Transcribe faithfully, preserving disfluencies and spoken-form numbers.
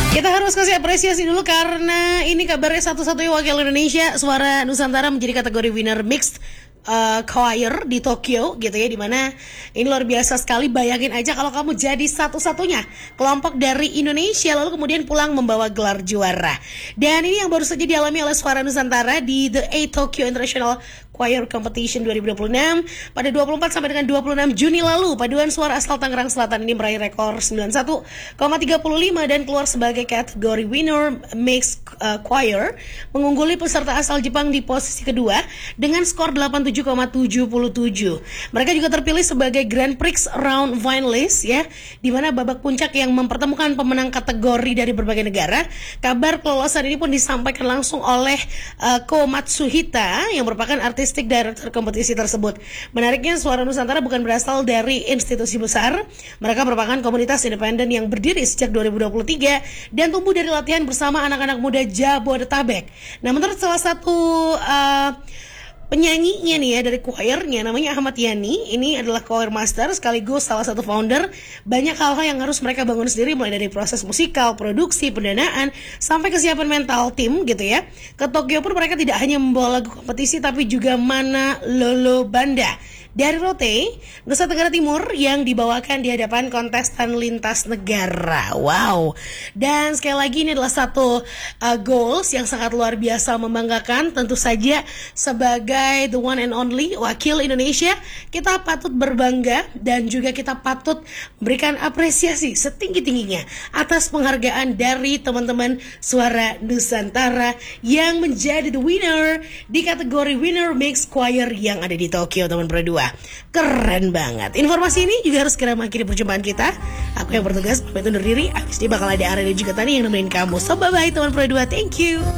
Kita harus kasih apresiasi dulu karena ini kabarnya satu-satunya wakil Indonesia Suara Nusantara menjadi kategori winner mixed uh, choir di Tokyo gitu ya, dimana ini luar biasa sekali. Bayangin aja kalau kamu jadi satu-satunya kelompok dari Indonesia lalu kemudian pulang membawa gelar juara. Dan ini yang baru saja dialami oleh Suara Nusantara di The A Tokyo International Choir Competition dua ribu dua puluh enam pada dua puluh empat sampai dengan dua puluh enam Juni lalu. Paduan suara asal Tangerang Selatan ini meraih rekor sembilan puluh satu koma tiga lima dan keluar sebagai kategori winner mixed uh, choir, mengungguli peserta asal Jepang di posisi kedua dengan skor delapan puluh tujuh koma tujuh tujuh. Mereka juga terpilih sebagai Grand Prix Round Finalist ya, di mana babak puncak yang mempertemukan pemenang kategori dari berbagai negara. Kabar kelolosan ini pun disampaikan langsung oleh uh, Ko Matsuhita yang merupakan artis Director kompetisi tersebut. Menariknya, Suara Nusantara bukan berasal dari institusi besar. Mereka merupakan komunitas independen yang berdiri sejak dua ribu dua puluh tiga dan tumbuh dari latihan bersama anak-anak muda Jabodetabek. Nah, menurut salah satu uh, penyanyinya nih ya dari choirnya, namanya Ahmad Yani, ini adalah choir master sekaligus salah satu founder. Banyak hal-hal yang harus mereka bangun sendiri, mulai dari proses musikal, produksi, pendanaan, sampai kesiapan mental tim gitu ya. Ke Tokyo pun mereka tidak hanya membawa lagu kompetisi tapi juga Mana Lolo Banda dari Rote, Nusa Tenggara Timur yang dibawakan di hadapan kontestan lintas negara. Wow. Dan sekali lagi ini adalah satu uh, goals yang sangat luar biasa membanggakan. Tentu saja sebagai the one and only wakil Indonesia, kita patut berbangga dan juga kita patut berikan apresiasi setinggi-tingginya atas penghargaan dari teman-teman Suara Nusantara yang menjadi the winner di kategori winner mixed choir yang ada di Tokyo, teman berdua. Keren banget. Informasi ini juga harus segera mengakhiri perjumpaan kita. Aku yang bertugas pamit undur diri. Abis ini bakal ada Ara dan juga Tani yang nemenin kamu. So bye bye teman berdua. Thank you.